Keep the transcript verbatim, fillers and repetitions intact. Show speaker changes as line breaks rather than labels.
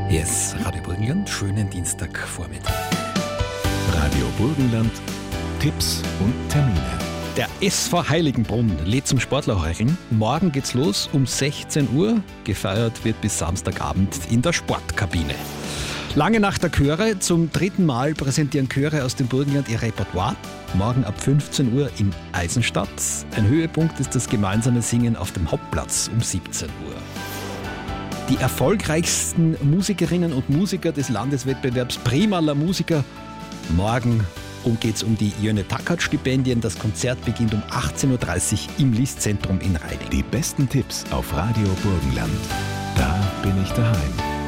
Yes, Radio Burgenland, schönen Dienstagvormittag.
Radio Burgenland, Tipps und Termine.
Der S V Heiligenbrunn lädt zum Sportlerheucheln. Morgen geht's los um sechzehn Uhr. Gefeiert wird bis Samstagabend in der Sportkabine. Lange Nacht der Chöre. Zum dritten Mal präsentieren Chöre aus dem Burgenland ihr Repertoire. Morgen ab fünfzehn Uhr in Eisenstadt. Ein Höhepunkt ist das gemeinsame Singen auf dem Hauptplatz um siebzehn Uhr. Die erfolgreichsten Musikerinnen und Musiker des Landeswettbewerbs Prima la Musica. Morgen geht es um die Jöne Tackert-Stipendien. Das Konzert beginnt um achtzehn Uhr dreißig im Lisztzentrum in Reiding.
Die besten Tipps auf Radio Burgenland. Da bin ich daheim.